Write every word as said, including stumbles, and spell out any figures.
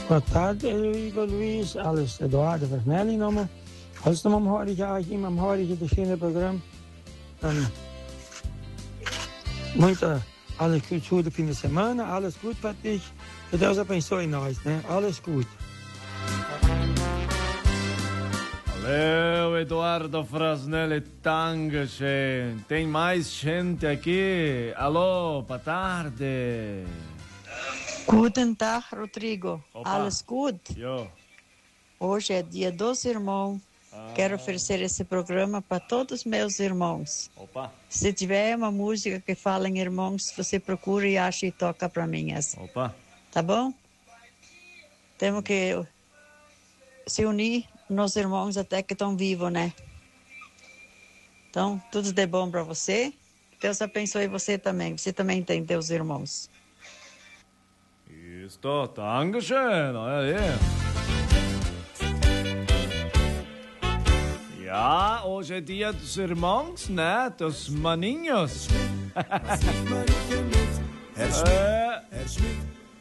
Boa tarde, Igor Luiz, alles Eduardo Vernelli nochmal. Alles nochmal am Horich, auch immer am Horich, das schöne Programm. Um, muita, alles gut do fim de semana, alles gut para dich. Que Deus abençoe nós, né? Alles gut. Valeu, Eduardo Frasnelli, Dankeschön. Tem mais gente aqui. Alô, boa tarde. Guten Tag, Rodrigo. Opa. Alles gut? Jo. Hoje é dia dos irmãos. Ah. Quero oferecer esse programa para todos os meus irmãos. Opa. Se tiver uma música que fala em irmãos, você procura e acha e toca para mim essa. Opa. Tá bom? Temos que se unir nos irmãos até que estão vivos, né? Então, tudo de bom para você. Deus abençoe você também. Você também tem teus irmãos. Isto, Dankeschön. Aí. Ja, hoje é dia dos irmãos, né? Dos maninhos. Herr Schmidt, Herr Schmidt, Herr Schmidt.